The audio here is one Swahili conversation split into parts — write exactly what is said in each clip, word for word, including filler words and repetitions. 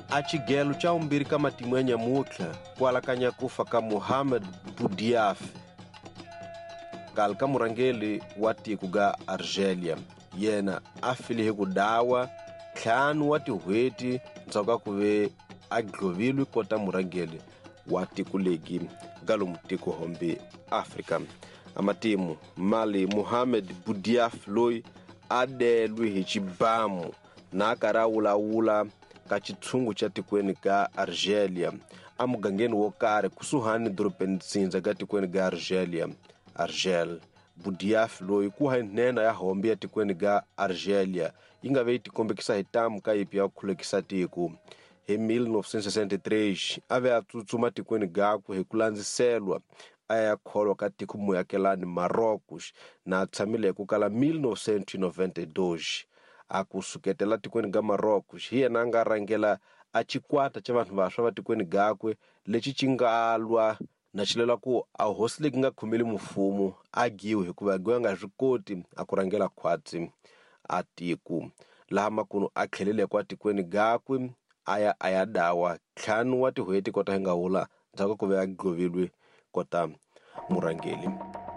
achigelo cha umbiri kama timu ya Nyamukhla kualakanya kufa ka Mohamed Boudiaf kalka murangeli wa tiku ga Argelia yena afilihe kudawa ntlhanu wa tihweti ntsauka kuve a glovilwe kota murangeli wa tiku legi galo mutiko hombe Afrika. Amatimu mali Mohamed Boudiaf loyi adelwe hi chibamu na akarawulawula ka chitshungu cha tikweni ka Argelia amugangeni wo kare kusuhani dorobeni Ntsindza ka tikweni ga Argelia Argel. Boudiaf loyi ku hanena ya hombe ya tikweni ga Argelia inga ve tikombekisa hitamu ka ipi ya khulekisa tiku. Hi mille neuf cent soixante-treize ave a tsutsuma tikweni gaku hi kulandziselwa aya kholwa ka tiku muyakelani Marocos na tshamile ku kala mille neuf cent noventa-dois a kusuketela tikweni ga Marocos hi yena nga rangela a chikwata cha vanhu vaswa va tikweni gakwe lexi cingalwa na chilela ku a hosi leki nga khomeli mufumo a giwe hikuva gwe nga swi koti a ku rangela khwatsi a tiku laha makuno a khelele kwa tikweni gakwe aya aya dawa ntlhanu wa tihweti kota hi nga hula ndzhaku ku ve a glovilwe kota murangeli.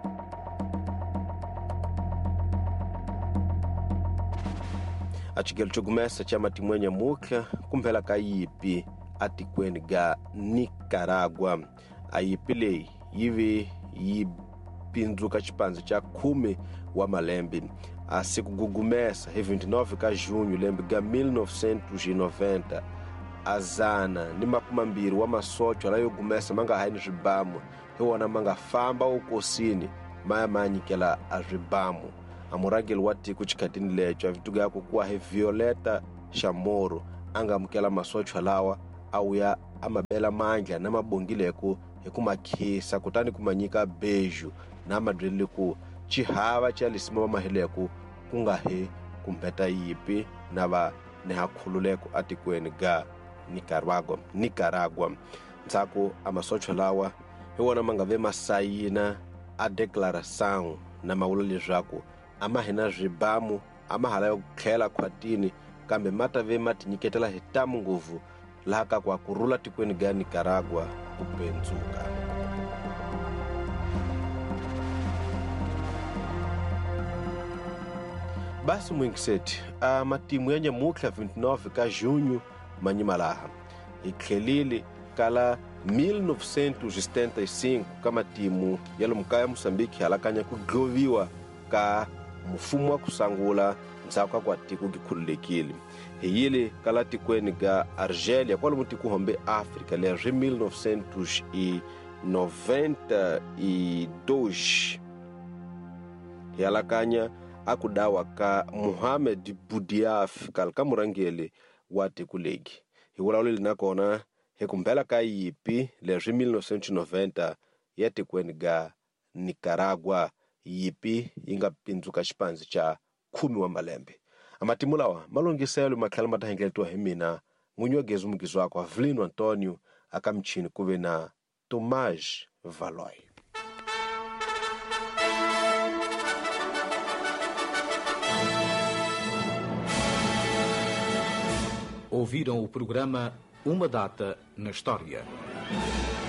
A chigelo cho gumesa cha matimu ya Nyamukhla kumphela ka yipi a tikweni ga Nicaragua. A yipi leyi yive yi pindzuka chipanzi cha khume wa malembe a siku gugumesa hi vinte-nove ka junho lembe ga mille novecentos e noventa azana ni makumambiri wa masocho la yo gumesa manga haini swibamu hi wona manga famba ukosini maya manyikela a swibamu. Amurangeli wa tiku chikhatini lecho a vituga yako kuwa he Violeta Chamorro anga mukela masocho lawa auya amabela mandla na mabongileko hi kumakhisa kutani kumanyika beju na madrili ku chihava cha lisima wa maheleko kunga he kumpeta yipi na va ne hakhululeko atikweni ga Nicaragua Nicaragua ntsako amasocho lawa hi wona mangave masayina a declaração na mawulo leswaku ama hina swibamu ama hala yo khela khwatini kambe matave matinyiketela hitamu nguvu laha ka kwa kurula tikweni ga Nicaragua kupendzuka. Basi mwingiseti a matimu ya Nyamukhla vinte-nove ka junho manyimalaha ikhelile kala mille novecentos e setenta e cinco kama timu ya lumukaya Moçambique halakanya ku gloviwa ka mufumo wa kusangula ntsaka kwa tiku gikhululekile hi yile kala tikweni ga Argelia kwa lumutiku hombe Afrika le hi mille novecentos e noventa-e-dois hi halakanya akudawa ka Mohamed Boudiaf kalka murangeli wa tiku legi hi wulawule na kona hi kumphela ka yipi le hi mille novecentos e noventa ya tikweni ga Nicaragua yipi yinga pindzuka chipanzi cha khume wa malembe. Amatimu lawa malongiselo makhala matahengeletwa hi mina n'winyi Gezu mugizi wako Avelino Antonio aka mchini kuve na Tomás Valoy. Ouviram o programa Uma Data na História.